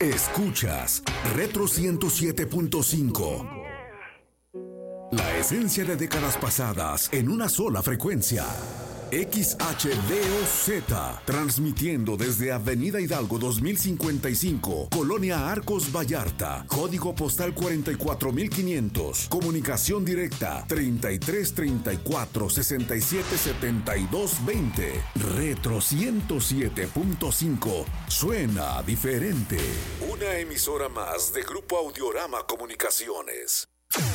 Escuchas Retro 107.5. La esencia de décadas pasadas en una sola frecuencia. XHDOZ, transmitiendo desde Avenida Hidalgo 2055, Colonia Arcos Vallarta, código postal 44500, comunicación directa 3334-677220, Retro 107.5, suena diferente. Una emisora más de Grupo Audiorama Comunicaciones.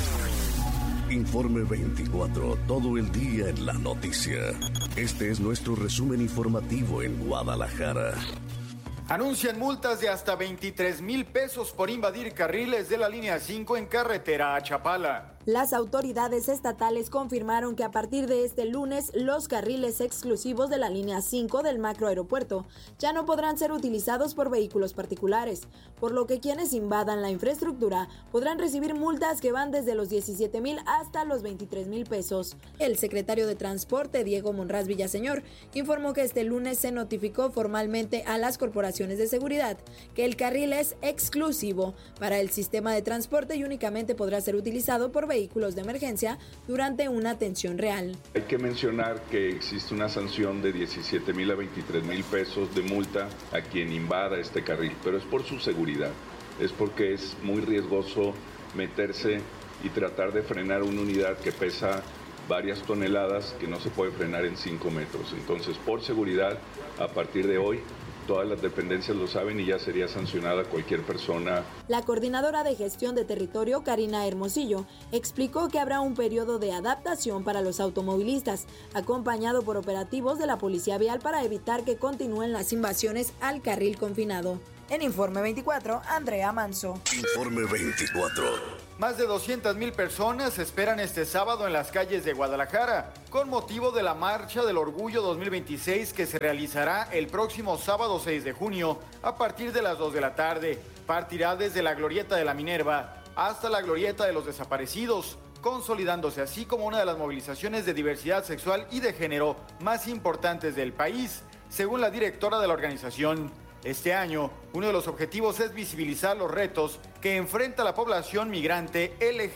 Informe 24, todo el día en la noticia. Este es nuestro resumen informativo en Guadalajara. Anuncian multas de hasta 23,000 pesos por invadir carriles de la línea 5 en carretera a Chapala. Las autoridades estatales confirmaron que a partir de este lunes, los carriles exclusivos de la línea 5 del macroaeropuerto ya no podrán ser utilizados por vehículos particulares, por lo que quienes invadan la infraestructura podrán recibir multas que van desde los 17,000 hasta los 23,000 pesos. El secretario de Transporte, Diego Monraz Villaseñor, informó que este lunes se notificó formalmente a las corporaciones de seguridad que el carril es exclusivo para el sistema de transporte y únicamente podrá ser utilizado por vehículos de emergencia durante una atención real. Hay que mencionar que existe una sanción de 17,000 a 23,000 pesos de multa a quien invada este carril, pero es por su seguridad, es porque es muy riesgoso meterse y tratar de frenar una unidad que pesa varias toneladas que no se puede frenar en 5 metros. Entonces, por seguridad, a partir de hoy, todas las dependencias lo saben y ya sería sancionada cualquier persona. La coordinadora de gestión de territorio, Karina Hermosillo, explicó que habrá un periodo de adaptación para los automovilistas, acompañado por operativos de la Policía Vial para evitar que continúen las invasiones al carril confinado. En Informe 24, Andrea Manso. Informe 24. Más de 200,000 personas esperan este sábado en las calles de Guadalajara, con motivo de la Marcha del Orgullo 2026 que se realizará el próximo sábado 6 de junio a partir de las 2 de la tarde. Partirá desde la Glorieta de la Minerva hasta la Glorieta de los Desaparecidos, consolidándose así como una de las movilizaciones de diversidad sexual y de género más importantes del país, según la directora de la organización. Este año, uno de los objetivos es visibilizar los retos que enfrenta la población migrante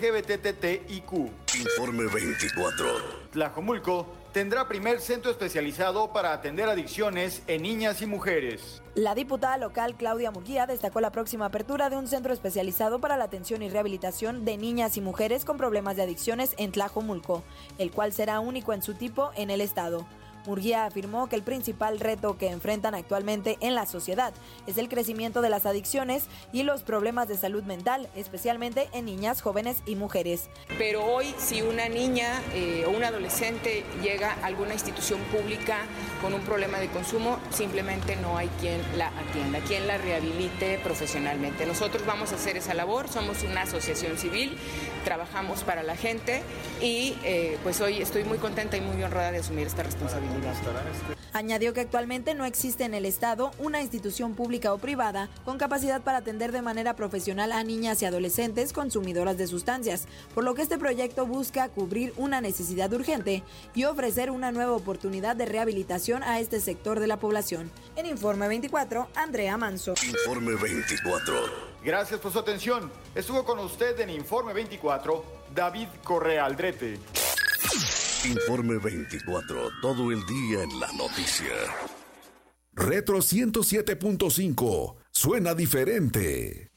LGBTTIQ. Informe 24. Tlajomulco tendrá primer centro especializado para atender adicciones en niñas y mujeres. La diputada local Claudia Murguía destacó la próxima apertura de un centro especializado para la atención y rehabilitación de niñas y mujeres con problemas de adicciones en Tlajomulco, el cual será único en su tipo en el estado. Murguía afirmó que el principal reto que enfrentan actualmente en la sociedad es el crecimiento de las adicciones y los problemas de salud mental, especialmente en niñas, jóvenes y mujeres. Pero hoy, si una niña o un adolescente llega a alguna institución pública con un problema de consumo, simplemente no hay quien la atienda, quien la rehabilite profesionalmente. Nosotros vamos a hacer esa labor, somos una asociación civil, trabajamos para la gente y pues hoy estoy muy contenta y muy honrada de asumir esta responsabilidad. Añadió que actualmente no existe en el estado una institución pública o privada con capacidad para atender de manera profesional a niñas y adolescentes consumidoras de sustancias, por lo que este proyecto busca cubrir una necesidad urgente y ofrecer una nueva oportunidad de rehabilitación a este sector de la población. En Informe 24, Andrea Manso. Informe 24. Gracias por su atención. Estuvo con usted en Informe 24, David Correa Aldrete. Informe 24, todo el día en la noticia. Retro 107.5, suena diferente.